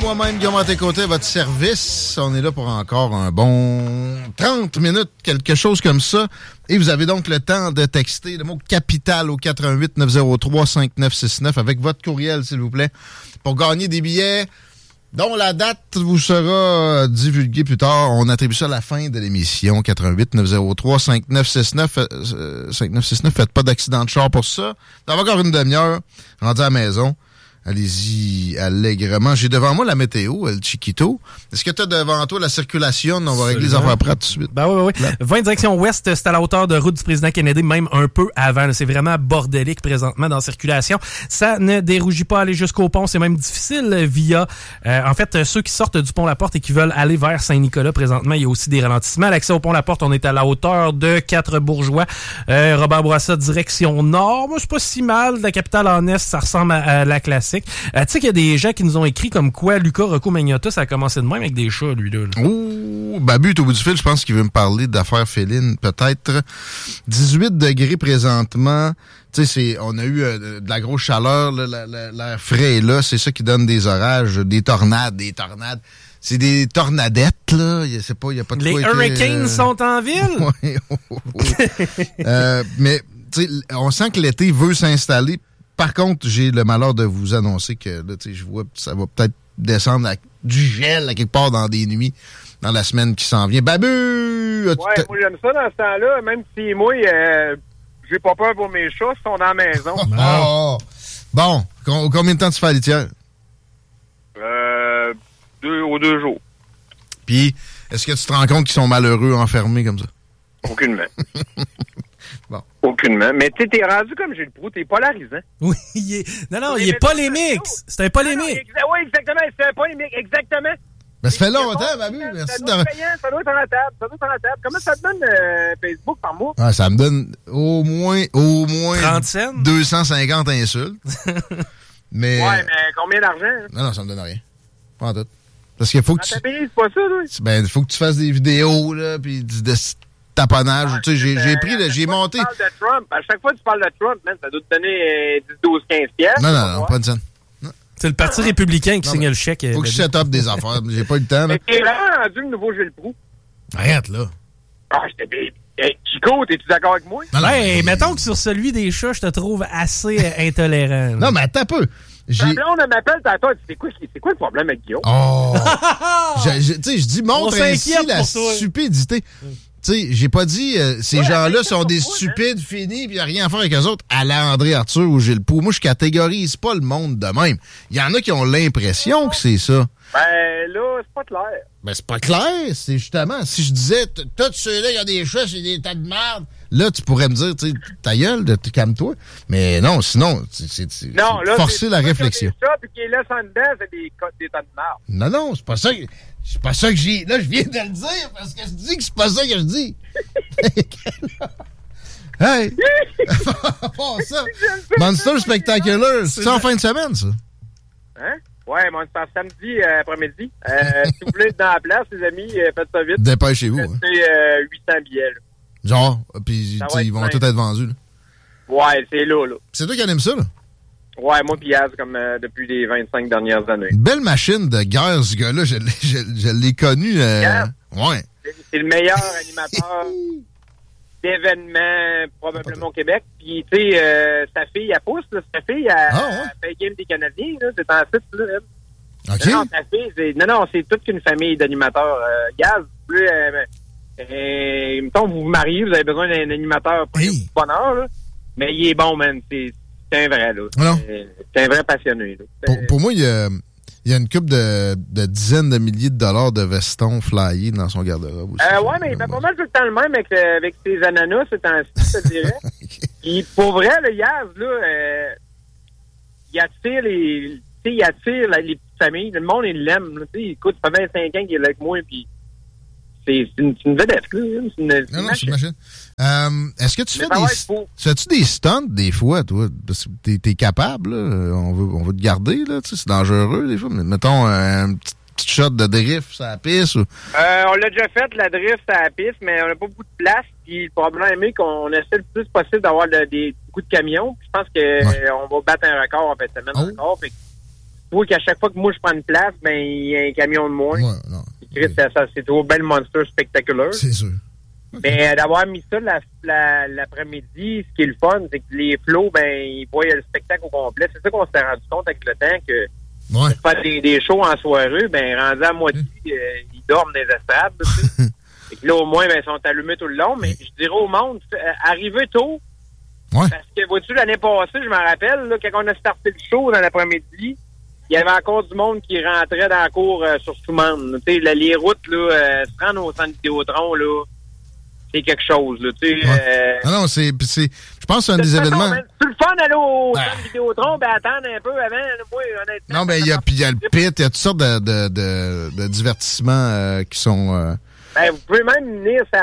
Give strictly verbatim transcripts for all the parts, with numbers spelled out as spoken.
moi-même, Guillaume à tes côtés, à votre service. On est là pour encore un bon trente minutes, quelque chose comme ça. Et vous avez donc le temps de texter le mot capital au quatre un huit neuf zéro trois cinq neuf six neuf avec votre courriel, s'il vous plaît, pour gagner des billets dont la date vous sera divulguée plus tard. On attribue ça à la fin de l'émission. quatre un huit neuf zéro trois cinq neuf six neuf. Euh, cinq neuf six neuf, faites pas d'accident de char pour ça. Dans encore une demi-heure, rendu à la maison. Allez-y allègrement. J'ai devant moi la météo, El Chiquito. Est-ce que tu as devant toi la circulation? On va régler les affaires prêtes tout de suite. Ben oui, oui, oui. vingt direction ouest, c'est à la hauteur de route du président Kennedy, même un peu avant. Là. C'est vraiment bordélique présentement dans la circulation. Ça ne dérougit pas à aller jusqu'au pont. C'est même difficile via... Euh, en fait, ceux qui sortent du pont La Porte et qui veulent aller vers Saint-Nicolas présentement, il y a aussi des ralentissements. L'accès au pont La Porte, on est à la hauteur de Quatre-Bourgeois. Euh, Robert Bourassa, direction nord. Moi, c'est pas si mal. De la capitale en est, ça ressemble à, à la classique. Euh, tu sais qu'il y a des gens qui nous ont écrit comme quoi Luca Rocco Magnotta, ça a commencé de même avec des chats, lui, là. Ouh, Babu est au bout du fil. Je pense qu'il veut me parler d'affaires félines, peut-être. dix-huit degrés présentement. Tu sais, on a eu euh, de la grosse chaleur, là, la, la, l'air frais est là. C'est ça qui donne des orages, des tornades, des tornades. C'est des tornadettes, là. Il y a pas, y a pas de Les Hurricanes euh... sont en ville? Oui. Oh, oh, oh. euh, mais, tu sais, on sent que l'été veut s'installer. Par contre, j'ai le malheur de vous annoncer que là, tu sais, je vois ça va peut-être descendre à du gel à quelque part dans des nuits dans la semaine qui s'en vient. Babu! Ouais, moi j'aime ça dans ce temps-là, même si moi, euh, j'ai pas peur pour mes chats, ils sont dans la maison. Oh, bon, com- combien de temps tu fais à litière? Euh, deux aux deux jours. Puis, est-ce que tu te rends compte qu'ils sont malheureux enfermés comme ça? Aucunement. Bon. Aucunement. Mais tu t'es rendu comme Gilles Proulx, t'es polarisant. Oui, il est... Non, non, il est polémique. C'est un polémique. Oui, exactement, c'est un polémique, exactement. Ben, ça fait longtemps, Babu. Merci ça de... doit payant, ça doit être à la table, ça doit être à la table. Comment ça te donne euh, Facebook par mois? Ah, ça me donne au moins, au moins trente cents? deux cent cinquante insultes. mais... Ouais, mais combien d'argent? Hein? Non, non, ça me donne rien. Pas en tout. Parce qu'il faut que tu... tu... payé, c'est pas ça, là? Ben, il faut que tu fasses des vidéos, là, puis de taponnage. Ah, tu sais, j'ai, j'ai pris, là, j'ai monté... Tu parles de Trump. À chaque fois que tu parles de Trump, man, ça doit te donner dix, douze, quinze piastres. Non, non, non, pas une scène. C'est le Parti républicain qui non, signe le chèque. Faut que je set up des affaires. J'ai pas eu le temps, là. Mais t'es vraiment rendu le nouveau Gilles Proulx. Arrête, là. Ah, je t'ai... Hey, Chico, t'es-tu d'accord avec moi? Non, non, hey, mais... mettons que sur celui des chats, je te trouve assez intolérant. Non, mais attends un peu. J'ai... La blonde m'appelle tantôt, c'est quoi, c'est quoi le problème avec Guillaume? Oh! Tu sais, je dis, montre ainsi la stupidité. Tu sais, j'ai pas dit euh, ces ouais, gens-là sont des moi, stupides hein? Finis pis y a rien à faire avec eux autres à la André Arthur ou Gilles Proulx. Moi, je catégorise pas le monde de même. Il y en a qui ont l'impression que c'est ça. Ben là, c'est pas clair. Ben c'est pas clair. C'est justement, si je disais, tous ceux-là, il y a des chats, c'est des tas de merde. Là, tu pourrais me dire, tu sais, ta gueule, calme-toi. Mais non, sinon, c'est, c'est, c'est non, là, forcer c'est la réflexion. Des chats, puis qui est là sans dedans, c'est des, des tas de merde. Non, non, c'est pas ça que... C'est pas ça que j'ai... Là, je viens de le dire, parce que je dis que c'est pas ça que je dis. Hey! Bon, ça. Monster Spectacular, c'est ça en fin de semaine, ça? Hein? Ouais, Monster samedi euh, après-midi. Euh, si vous voulez être dans la place, les amis, euh, faites ça vite. Dépêchez-vous. C'est hein. euh, huit cents billets, là. Genre, puis ils vont tous être vendus, là. Ouais, c'est là, là. C'est toi qui aime ça, là? Ouais, moi pis Yaz, comme euh, depuis les vingt-cinq dernières années. Une belle machine de guerre, ce gars-là. Je l'ai, je, je l'ai connu. Euh, ouais. C'est, c'est le meilleur animateur d'événements, probablement au Québec. Puis, tu sais, euh, sa fille, elle pousse, là. Sa fille, elle, ah, ouais. elle fait game des Canadiens, là. C'est en site, là. Elle. OK. Non, non, sa fille, c'est, non, non, c'est toute une famille d'animateurs. Euh, Yaz, plus, euh, euh, mettons, vous vous mariez, vous avez besoin d'un animateur pour hey. bonheur, là. Mais il est bon, man. C'est, c'est un vrai, là. C'est, c'est un vrai passionné, là. Pour, pour moi, il y a, il y a une couple de, de dizaines de milliers de dollars de vestons flyés dans son garde-robe aussi. Euh, ouais, mais il fait pas mal tout le temps le même avec, euh, avec ses ananas, c'est un style, je te dirais. Okay. Puis pour vrai, le Yaz, là, euh, il attire les, tu sais, il attire la, les petites familles. Le monde, il l'aime, tu sais. Écoute, ça fait vingt-cinq ans qu'il est là avec moi, puis c'est, c'est, une, c'est une vedette, là. C'est une, c'est non, une non, machine. c'est une machine. Euh, est-ce que tu mais fais des... Ouais, fais-tu des stunts, des fois, toi? Parce que t'es, t'es capable, là. On veut, on veut te garder, là. Tu sais, c'est dangereux, des fois. Mais mettons, un petit petite shot de drift sur la piste? Ou... Euh, on l'a déjà fait, la drift sur la piste, mais on n'a pas beaucoup de place. Puis le problème est qu'on essaie le plus possible d'avoir de, des beaucoup de camions. Puis je pense qu'on ouais. va battre un record en fait semaine oh. encore. Fait vois qu'à chaque fois que moi je prends une place, ben il y a un camion de moins. Ouais, non. Chris, ça, ça, c'est toujours bel monster spectaculaire. C'est sûr. Okay. Mais euh, d'avoir mis ça la, la, l'après-midi, ce qui est le fun, c'est que les flots, ben, ils voient le spectacle au complet. C'est ça qu'on s'est rendu compte avec le temps que ouais. faire des, des shows en soirée, ben, rendu à moitié, mmh. euh, ils dorment des estrades. Et que là, au moins, ben, ils sont allumés tout le long. Mais je dirais au monde, euh, arrivez tôt. Ouais. Parce que, vois-tu, l'année passée, je m'en rappelle, là, quand on a starté le show dans l'après-midi, il y avait encore du monde qui rentrait dans la cour euh, sur Soumane. Tu sais, les routes, là, euh, se rendre au centre Vidéotron, là, c'est quelque chose, là, tu sais. Ouais. Euh, ah non, c'est, c'est, je pense que c'est un des événements. C'est le fun d'aller au ah. centre Vidéotron, ben attendre un peu avant, là, moi, honnêtement. Non, ben, il y a, puis il y a le pit, il y a toutes sortes de, de, de, de divertissements euh, qui sont... Euh... Ben, vous pouvez même venir ça,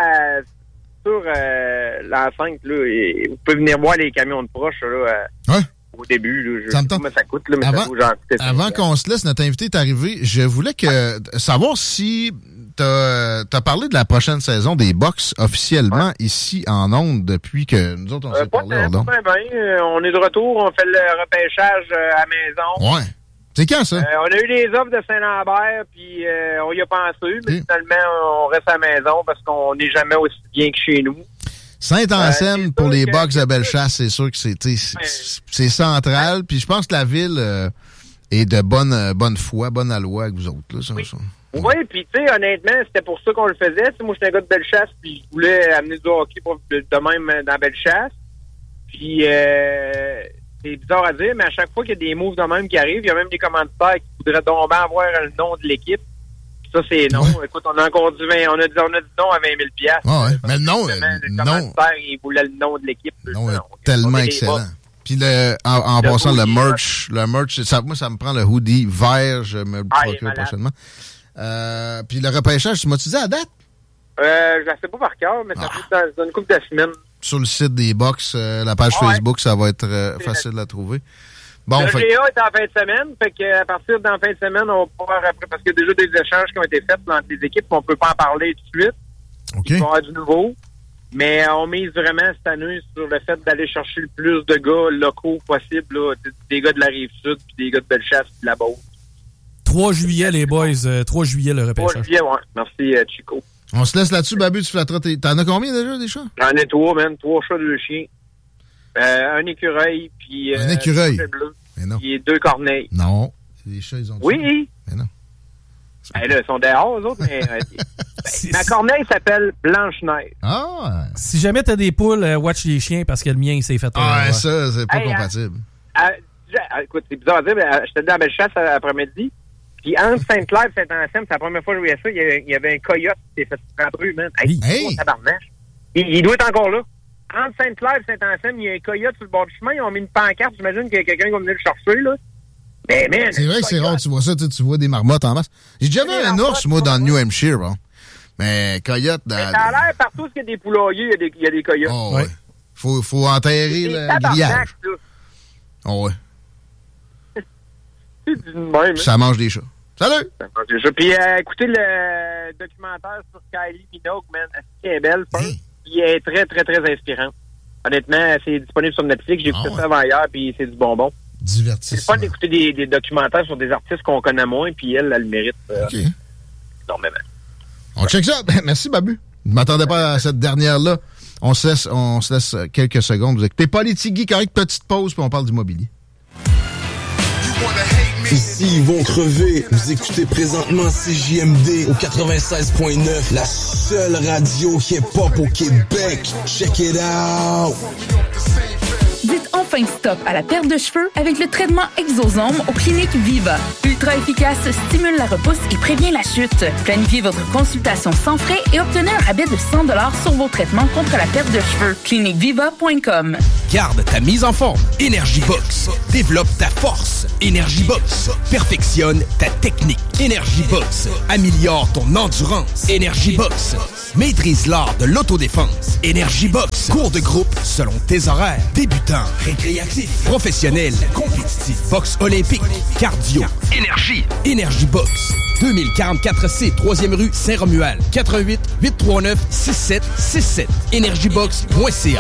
sur euh, l'enceinte, là, et vous pouvez venir voir les camions de proche, là, euh, ouais. au début, là. Je ça sais pas comment ça coûte, là, mais avant, ça vaut genre avant qu'on se laisse, notre invité est arrivé, je voulais que savoir si t'as, t'as parlé de la prochaine saison des box officiellement ouais. ici en ondes depuis que nous autres on euh, s'est pas parlé. Pas bien, bien. On est de retour, on fait le repêchage à la maison. Ouais. C'est quand ça? Euh, on a eu les offres de Saint-Lambert, puis euh, on y a pensé, mais okay. finalement on reste à la maison parce qu'on n'est jamais aussi bien que chez nous. Saint-Anselme, euh, pour les box de Bellechasse, c'est sûr que c'est, c'est, c'est central. Puis je pense que la ville euh, est de bonne, euh, bonne foi, bonne aloi avec vous autres. Là, ça, oui, ça. oui puis tu sais, honnêtement, c'était pour ça qu'on le faisait. T'sais, moi, j'étais un gars de Bellechasse, puis je voulais amener du hockey pour, de, de même dans Bellechasse. Puis euh, c'est bizarre à dire, mais à chaque fois qu'il y a des moves de même qui arrivent, il y a même des commanditaires qui voudraient donc bien avoir le nom de l'équipe. Ça, c'est non. Ouais. Écoute, on a encore dit vingt, on a dit, on a dit non à vingt mille piastres. Ah ouais. Mais non, euh, non. Ils voulaient le nom de l'équipe. Non, non tellement excellent. Puis le, en, en le passant, hoodie, le merch, ouais. le merch, ça, moi, ça me prend le hoodie vert, je me le procure ah, prochainement. Euh, puis le repêchage, tu m'as-tu dit à date? Euh, je la sais pas par cœur, mais ça ah. fait dans une couple de semaines. Sur le site des box, euh, la page ah, Facebook, ouais. ça va être euh, facile la... à trouver. Bon, le fait... G A est en fin de semaine, fait qu'à partir d'en fin de semaine, on va pouvoir après, parce qu'il y a déjà des échanges qui ont été faits entre les équipes, on peut pas en parler tout de suite. OK. Il va y avoir du nouveau. Mais on mise vraiment cette année sur le fait d'aller chercher le plus de gars locaux possible, là, des gars de la Rive-Sud, puis des gars de Bellechasse, puis de la Beauce. trois juillet, les boys. Euh, trois juillet, le repêchage. trois juillet, ouais. Merci, euh, Chico. On se laisse là-dessus, Babu, tu flatteras tes... T'en as combien déjà, des chats? J'en ai trois, man. Trois chats, deux chiens. Euh, un écureuil, puis... Un euh, écureuil? Bleu. Mais non. Puis deux corneilles. Non. Les chats, ils ont... Oui. Mais non. Ben là, ils sont dehors, eux autres, mais... euh, ben, ma corneille s'appelle Blanche-Neige. Ah! Si jamais t'as des poules, euh, watch les chiens, parce que le mien, il s'est fait... Ah, euh, ça, c'est pas hey, compatible. À, à, écoute, c'est bizarre à dire, mais j'étais dans la Bellechasse après-midi, puis entre Sainte-Claire et Saint-Anselme, c'est la première fois que je voyais ça, il y avait, il y avait un coyote qui s'est fait frapper, man. Hey, hey. Oh, tabarnache. Il, il doit être encore là. Entre Sainte-Claire et Saint-Anselme, il y a un coyote sur le bord du chemin, ils ont mis une pancarte, j'imagine qu'il y a quelqu'un qui va venir le chercher, là. Mais, man, c'est vrai que c'est rare, tu vois ça, tu, tu vois des marmottes en masse. J'ai déjà vu un ours, moi, dans le New Hampshire, bon. Mais coyote dans... Mais ça a l'air partout où il y a des poulaillers, il y a des, il y a des coyotes. Oh, ouais. Faut, faut enterrer le grillage. Oh, ouais. C'est du même. Ça mange des chats. Salut! Ça mange des chats. Puis, euh, écoutez le documentaire sur Kylie Minogue, man. Elle est belle, hein? Il est très, très, très inspirant. Honnêtement, c'est disponible sur Netflix. J'ai écouté ah, ouais. ça avant hier, puis c'est du bonbon. Divertissement. C'est fun d'écouter des, des documentaires sur des artistes qu'on connaît moins, puis elle, elle le mérite. Euh, OK. Énormément. On check ça. Merci, Babu. Je ne m'attendais pas à cette dernière-là. On se laisse, on se laisse quelques secondes. Vous écoutez Politigui, correct, petite pause, puis on parle d'immobilier. Ici, ils vont crever. Vous écoutez présentement C J M D au quatre-vingt-seize point neuf, la seule radio hip-hop au Québec. Check it out! Dites enfin stop à la perte de cheveux avec le traitement Exosome aux cliniques Viva. Ultra efficace, stimule la repousse et prévient la chute. Planifiez votre consultation sans frais et obtenez un rabais de cent dollars sur vos traitements contre la perte de cheveux. clinique viva point com. Garde ta mise en forme. Energy Box. Développe ta force. Energy Box. Perfectionne ta technique. Energy Box. Améliore ton endurance. Energy Box. Maîtrise l'art de l'autodéfense. Energy Box. Cours de groupe selon tes horaires. Débutant, récréatif, professionnel, compétitif, boxe olympique, cardio. Énergie. Energy Box. deux mille quarante-quatre C, troisième rue Saint-Romuald. quatre un huit, huit trois neuf, six sept six sept. energy box point c a